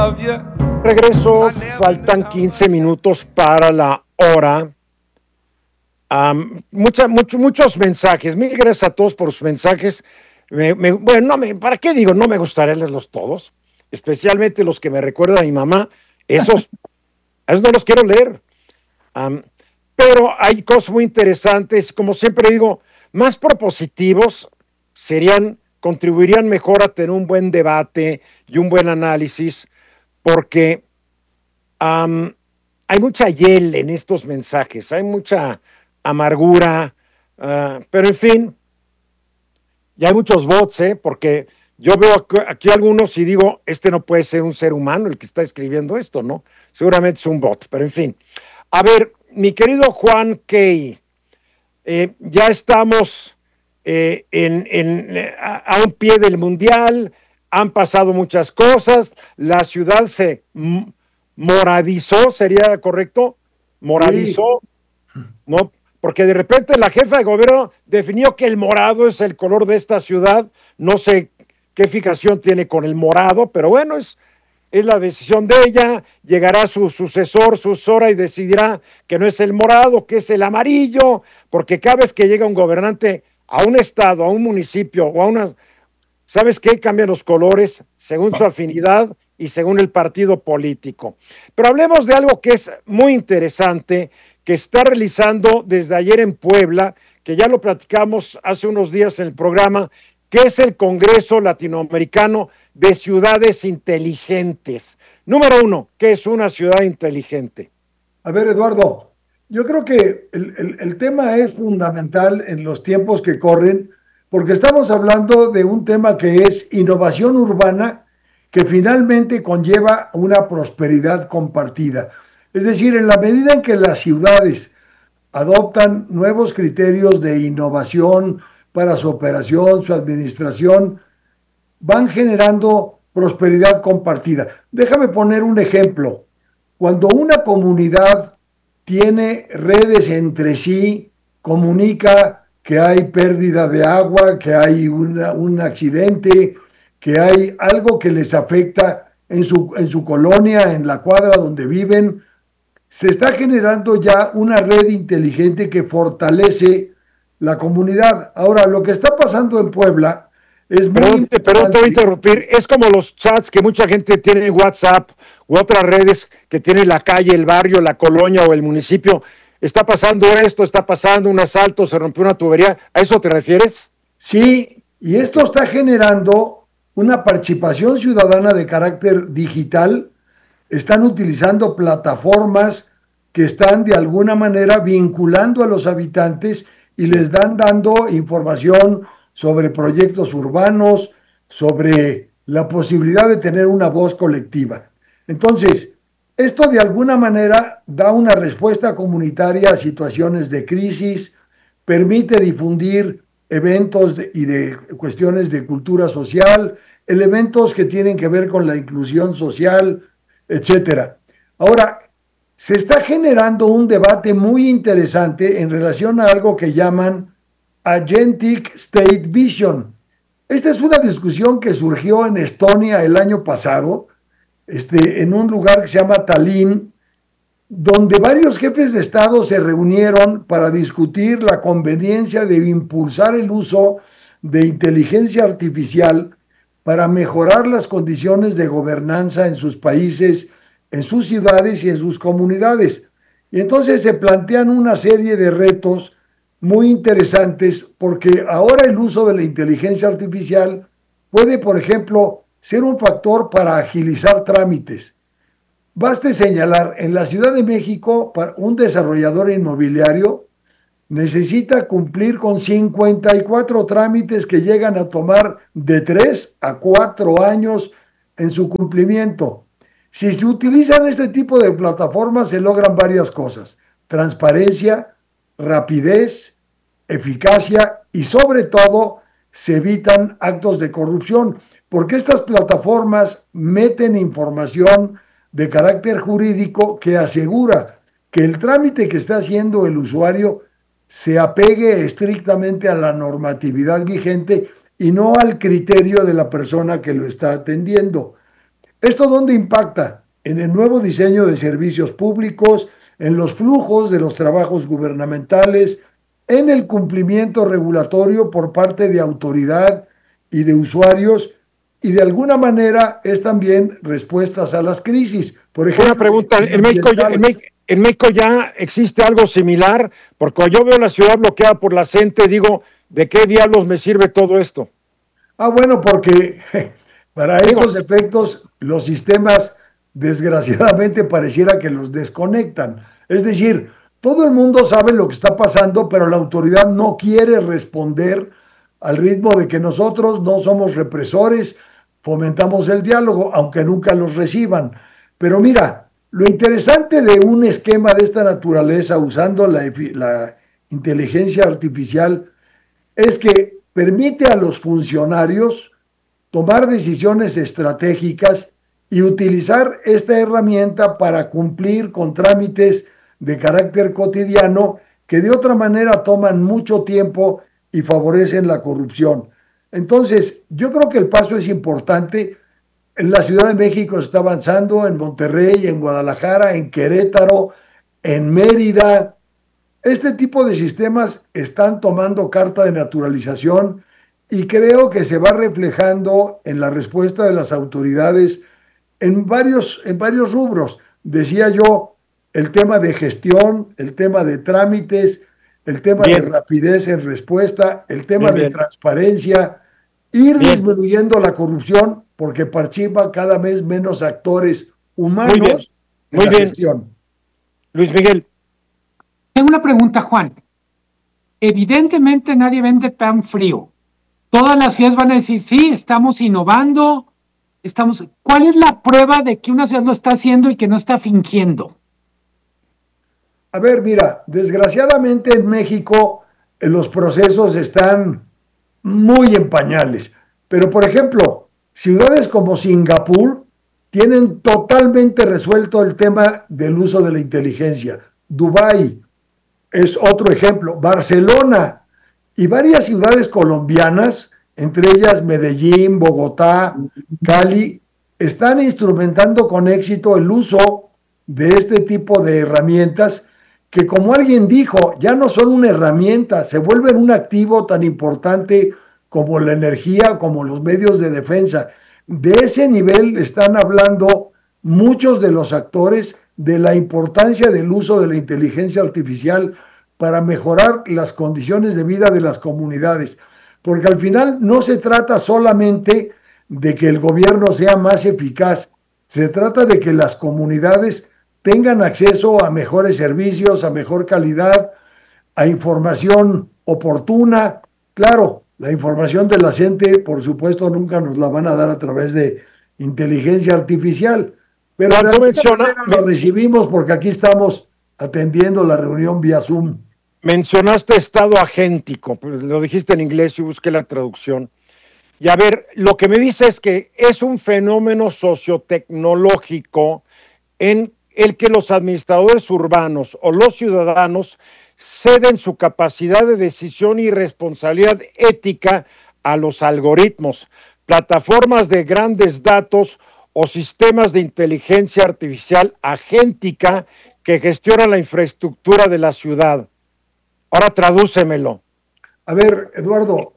Regreso, faltan 15 minutos para la hora. Muchos mensajes. Mil gracias a todos por sus mensajes. Bueno, ¿para qué digo? No me gustaría leerlos todos, especialmente los que me recuerdan a mi mamá. Esos no los quiero leer. Pero hay cosas muy interesantes. Como siempre digo, más propositivos contribuirían mejor a tener un buen debate y un buen análisis, porque hay mucha hiel en estos mensajes, hay mucha amargura, pero en fin, y hay muchos bots, porque yo veo aquí algunos y digo, este no puede ser un ser humano el que está escribiendo esto, ¿no? Seguramente es un bot, pero en fin. A ver, mi querido Juan Key, ya estamos a un pie del Mundial, han pasado muchas cosas, la ciudad se moradizó, ¿sería correcto? Moradizó, sí. ¿No? Porque de repente la jefa de gobierno definió que el morado es el color de esta ciudad, no sé qué fijación tiene con el morado, pero bueno, es la decisión de ella, llegará su sucesora y decidirá que no es el morado, que es el amarillo, porque cada vez que llega un gobernante a un estado, a un municipio o a una, ¿sabes qué? Cambian los colores según su afinidad y según el partido político. Pero hablemos de algo que es muy interesante, que está realizando desde ayer en Puebla, que ya lo platicamos hace unos días en el programa, que es el Congreso Latinoamericano de Ciudades Inteligentes. Número 1, ¿qué es una ciudad inteligente? A ver, Eduardo, yo creo que el tema es fundamental en los tiempos que corren, porque estamos hablando de un tema que es innovación urbana, que finalmente conlleva una prosperidad compartida. Es decir, en la medida en que las ciudades adoptan nuevos criterios de innovación para su operación, su administración, van generando prosperidad compartida. Déjame poner un ejemplo. Cuando una comunidad tiene redes entre sí, comunica que hay pérdida de agua, que hay un accidente, que hay algo que les afecta en su colonia, en la cuadra donde viven, se está generando ya una red inteligente que fortalece la comunidad. Ahora, lo que está pasando en Puebla es muy... Perdón, te voy a interrumpir. Es como los chats que mucha gente tiene en WhatsApp u otras redes que tiene la calle, el barrio, la colonia o el municipio. Está pasando esto, está pasando un asalto, se rompió una tubería. ¿A eso te refieres? Sí, y esto está generando una participación ciudadana de carácter digital. Están utilizando plataformas que están de alguna manera vinculando a los habitantes y les dando información sobre proyectos urbanos, sobre la posibilidad de tener una voz colectiva. Entonces, esto de alguna manera da una respuesta comunitaria a situaciones de crisis, permite difundir eventos y de cuestiones de cultura social, elementos que tienen que ver con la inclusión social, etcétera. Ahora, se está generando un debate muy interesante en relación a algo que llaman Agentic State Vision. Esta es una discusión que surgió en Estonia el año pasado, en un lugar que se llama Tallinn, donde varios jefes de Estado se reunieron para discutir la conveniencia de impulsar el uso de inteligencia artificial para mejorar las condiciones de gobernanza en sus países, en sus ciudades y en sus comunidades. Y entonces se plantean una serie de retos muy interesantes porque ahora el uso de la inteligencia artificial puede, por ejemplo, ser un factor para agilizar trámites. Baste señalar, en la Ciudad de México, un desarrollador inmobiliario necesita cumplir con 54 trámites que llegan a tomar de 3 a 4 años en su cumplimiento. Si se utilizan este tipo de plataformas, se logran varias cosas: transparencia, rapidez, eficacia y sobre todo se evitan actos de corrupción, porque estas plataformas meten información de carácter jurídico que asegura que el trámite que está haciendo el usuario se apegue estrictamente a la normatividad vigente y no al criterio de la persona que lo está atendiendo. ¿Esto dónde impacta? En el nuevo diseño de servicios públicos, en los flujos de los trabajos gubernamentales, en el cumplimiento regulatorio por parte de autoridad y de usuarios, y de alguna manera es también respuestas a las crisis. Por ejemplo, una pregunta, en México ya existe algo similar, porque yo veo la ciudad bloqueada por la gente, digo, ¿de qué diablos me sirve todo esto? Bueno, porque para estos efectos los sistemas desgraciadamente pareciera que los desconectan. Es decir, todo el mundo sabe lo que está pasando, pero la autoridad no quiere responder al ritmo de que nosotros no somos represores, fomentamos el diálogo, aunque nunca los reciban. Pero mira, lo interesante de un esquema de esta naturaleza usando la inteligencia artificial es que permite a los funcionarios tomar decisiones estratégicas y utilizar esta herramienta para cumplir con trámites de carácter cotidiano que de otra manera toman mucho tiempo y favorecen la corrupción. Entonces, yo creo que el paso es importante. En la Ciudad de México se está avanzando, en Monterrey, en Guadalajara, en Querétaro, en Mérida. Este tipo de sistemas están tomando carta de naturalización y creo que se va reflejando en la respuesta de las autoridades en varios rubros. Decía yo, el tema de gestión, el tema de trámites, el tema de rapidez en respuesta, el tema de transparencia, ir disminuyendo la corrupción porque participan cada vez menos actores humanos en la gestión. Luis Miguel. Tengo una pregunta, Juan. Evidentemente nadie vende pan frío. Todas las ciudades van a decir, sí, estamos innovando, ¿Cuál es la prueba de que una ciudad lo está haciendo y que no está fingiendo? A ver, mira, desgraciadamente en México los procesos están muy en pañales. Pero, por ejemplo, ciudades como Singapur tienen totalmente resuelto el tema del uso de la inteligencia. Dubái es otro ejemplo. Barcelona y varias ciudades colombianas, entre ellas Medellín, Bogotá, Cali, están instrumentando con éxito el uso de este tipo de herramientas que, como alguien dijo, ya no son una herramienta, se vuelven un activo tan importante como la energía, como los medios de defensa. De ese nivel están hablando muchos de los actores de la importancia del uso de la inteligencia artificial para mejorar las condiciones de vida de las comunidades. Porque al final no se trata solamente de que el gobierno sea más eficaz, se trata de que las comunidades tengan acceso a mejores servicios, a mejor calidad, a información oportuna. Claro, la información de la gente, por supuesto, nunca nos la van a dar a través de inteligencia artificial, pero de alguna manera lo recibimos porque aquí estamos atendiendo la reunión vía Zoom. Mencionaste estado agéntico, lo dijiste en inglés y busqué la traducción. Y a ver, lo que me dice es que es un fenómeno sociotecnológico en el que los administradores urbanos o los ciudadanos ceden su capacidad de decisión y responsabilidad ética a los algoritmos, plataformas de grandes datos o sistemas de inteligencia artificial agéntica que gestionan la infraestructura de la ciudad. Ahora tradúcemelo. A ver, Eduardo,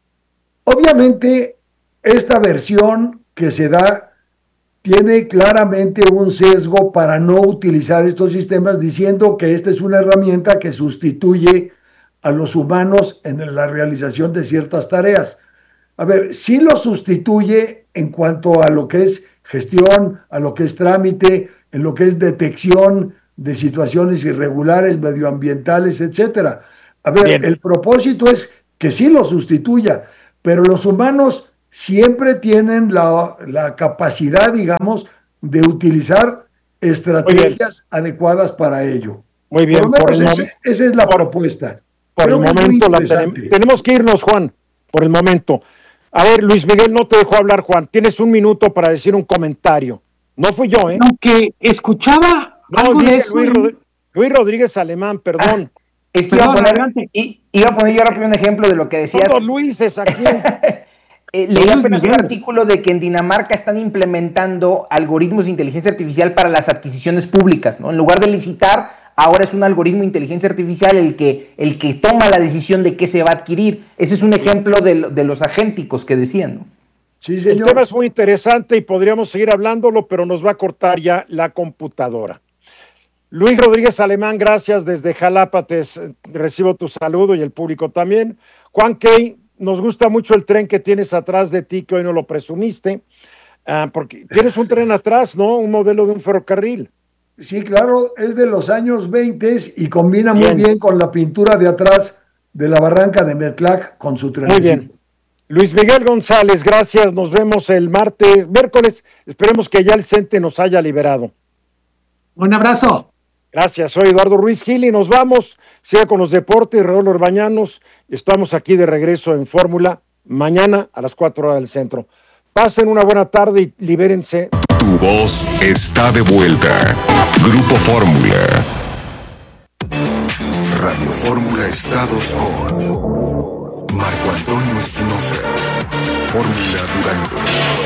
obviamente esta versión que se da tiene claramente un sesgo para no utilizar estos sistemas, diciendo que esta es una herramienta que sustituye a los humanos en la realización de ciertas tareas. A ver, sí lo sustituye en cuanto a lo que es gestión, a lo que es trámite, en lo que es detección de situaciones irregulares, medioambientales, etcétera. A ver, bien, el propósito es que sí lo sustituya, pero los humanos siempre tienen la capacidad, digamos, de utilizar estrategias adecuadas para ello. Muy bien. Por lo menos esa es la propuesta. Por el momento tenemos que irnos, Juan, por el momento. A ver, Luis Miguel, no te dejó hablar, Juan. Tienes un minuto para decir un comentario. No fui yo, ¿eh? Aunque escuchaba algo de eso. Luis Rodríguez Alemán, perdón. Iba a poner yo rápido un ejemplo de lo que decías. Todos Luises aquí. Leí apenas un artículo de que en Dinamarca están implementando algoritmos de inteligencia artificial para las adquisiciones públicas, ¿no? En lugar de licitar, ahora es un algoritmo de inteligencia artificial el que toma la decisión de qué se va a adquirir. Ese es un ejemplo de los agénticos que decían, ¿no? Sí, señor. El tema es muy interesante y podríamos seguir hablándolo, pero nos va a cortar ya la computadora. Luis Rodríguez Alemán, gracias desde Jalapa, recibo tu saludo y el público también. Juan Key, nos gusta mucho el tren que tienes atrás de ti, que hoy no lo presumiste, porque tienes un tren atrás, ¿no? Un modelo de un ferrocarril. Sí, claro, es de los años 20 y combina muy bien con la pintura de atrás de la barranca de Metlac con su tren. Muy bien. Luis Miguel González, gracias, nos vemos el miércoles, esperemos que ya el CENTE nos haya liberado. Un abrazo. Gracias, soy Eduardo Ruiz Gil y nos vamos. Siga con los deportes, Raúl Orbañanos. Estamos aquí de regreso en Fórmula mañana a las 4:00 del centro. Pasen una buena tarde y libérense. Tu voz está de vuelta. Grupo Fórmula. Radio Fórmula Estados con Marco Antonio Espinosa. Fórmula Durango.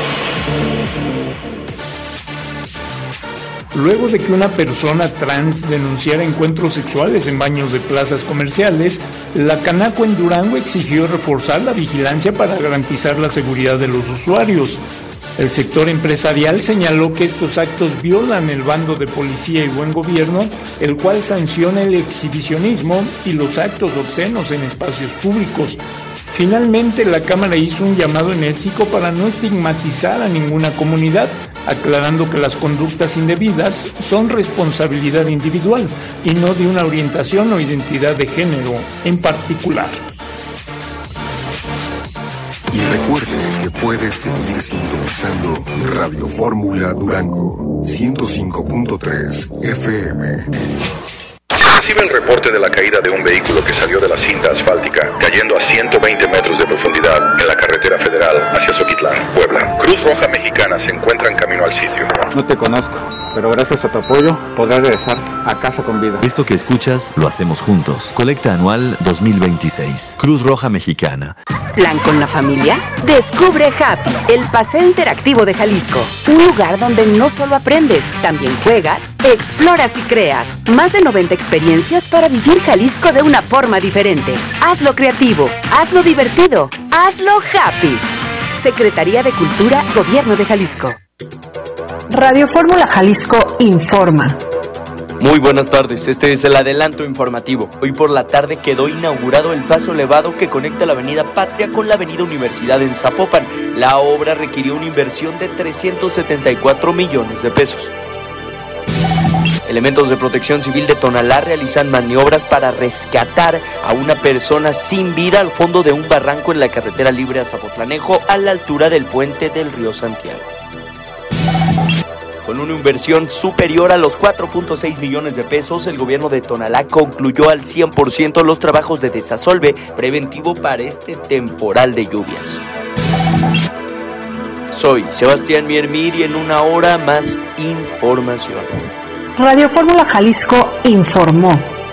Luego de que una persona trans denunciara encuentros sexuales en baños de plazas comerciales, la Canaco en Durango exigió reforzar la vigilancia para garantizar la seguridad de los usuarios. El sector empresarial señaló que estos actos violan el bando de policía y buen gobierno, el cual sanciona el exhibicionismo y los actos obscenos en espacios públicos. Finalmente, la Cámara hizo un llamado enérgico para no estigmatizar a ninguna comunidad, aclarando que las conductas indebidas son responsabilidad individual y no de una orientación o identidad de género en particular. Y recuerde que puedes seguir sintonizando Radio Fórmula Durango 105.3 FM. Recibe el reporte de la caída de un vehículo que salió de la cinta asfáltica, cayendo a 120 metros de profundidad en la carretera federal hacia Zoquitlán, Puebla. Cruz Roja Mexicana se encuentra en camino al sitio. No te conozco, pero gracias a tu apoyo podrás regresar a casa con vida. Esto que escuchas lo hacemos juntos. Colecta anual 2026. Cruz Roja Mexicana. ¿Plan con la familia? Descubre Happy, el paseo interactivo de Jalisco. Un lugar donde no solo aprendes, también juegas, exploras y creas. Más de 90 experiencias para vivir Jalisco de una forma diferente. Hazlo creativo, hazlo divertido, hazlo happy. Secretaría de Cultura, Gobierno de Jalisco. Radio Fórmula Jalisco informa. Muy buenas tardes, este es el adelanto informativo. Hoy por la tarde quedó inaugurado el paso elevado que conecta la avenida Patria con la avenida Universidad en Zapopan. La obra requirió una inversión de 374 millones de pesos. Elementos de Protección Civil de Tonalá realizan maniobras para rescatar a una persona sin vida al fondo de un barranco en la carretera libre a Zapotlanejo, a la altura del puente del río Santiago. Con una inversión superior a los 4.6 millones de pesos, el gobierno de Tonalá concluyó al 100% los trabajos de desasolve preventivo para este temporal de lluvias. Soy Sebastián Miermir y en una hora más información. Radio Fórmula Jalisco informó.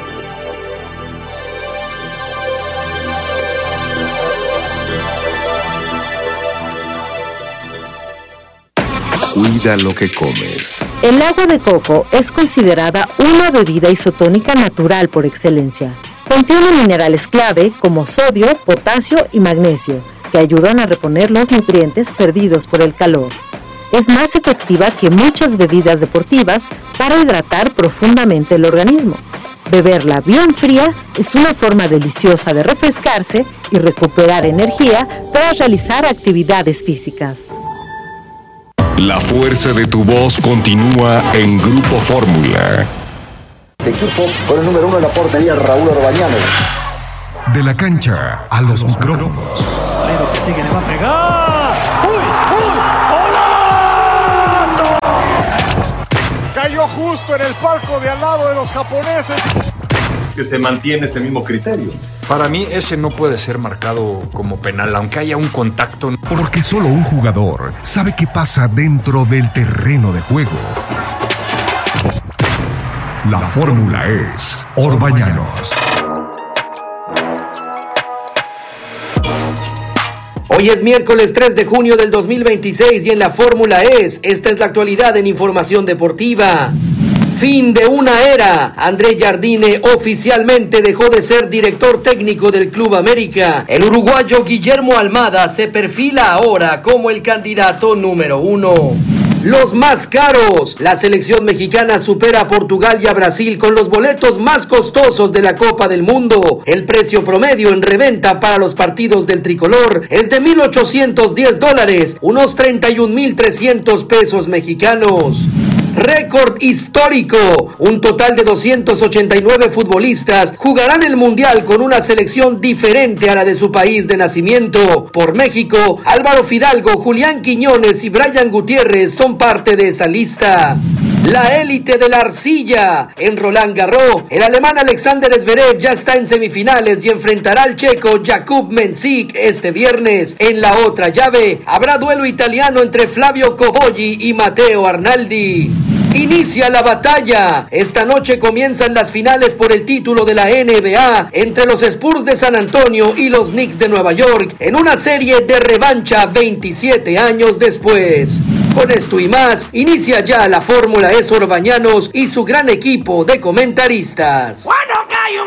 Cuida lo que comes. El agua de coco es considerada una bebida isotónica natural por excelencia. Contiene minerales clave como sodio, potasio y magnesio, que ayudan a reponer los nutrientes perdidos por el calor. Es más efectiva que muchas bebidas deportivas para hidratar profundamente el organismo. Beberla bien fría es una forma deliciosa de refrescarse y recuperar energía tras realizar actividades físicas. La fuerza de tu voz continúa en Grupo Fórmula. Equipo con el número 1 en la portería, Raúl Orbañanos. De la cancha a los micrófonos. Pero que sigue, le va a pegar. ¡Uy! Cayó justo en el palco de al lado de los japoneses. Que se mantiene ese mismo criterio. Para mí ese no puede ser marcado como penal, aunque haya un contacto. Porque solo un jugador sabe qué pasa dentro del terreno de juego. La fórmula es Orbañanos. Hoy es miércoles 3 de junio del 2026 y en la Fórmula E, esta es la actualidad en información deportiva. Fin de una era. André Jardine oficialmente dejó de ser director técnico del Club América. El uruguayo Guillermo Almada se perfila ahora como el candidato número 1. Los más caros. La selección mexicana supera a Portugal y a Brasil con los boletos más costosos de la Copa del Mundo. El precio promedio en reventa para los partidos del tricolor es de $1,810, unos 31,300 pesos mexicanos. Récord histórico. Un total de 289 futbolistas jugarán el Mundial con una selección diferente a la de su país de nacimiento. Por México, Álvaro Fidalgo, Julián Quiñones y Brian Gutiérrez son parte de esa lista. La élite de la arcilla. En Roland Garros, el alemán Alexander Zverev ya está en semifinales y enfrentará al checo Jakub Mensik este viernes. En la otra llave, habrá duelo italiano entre Flavio Cobolli y Matteo Arnaldi. Inicia la batalla. Esta noche comienzan las finales por el título de la NBA entre los Spurs de San Antonio y los Knicks de Nueva York en una serie de revancha 27 años después. Con esto y más, inicia ya la Fórmula E Sorbañanos y su gran equipo de comentaristas. Bueno,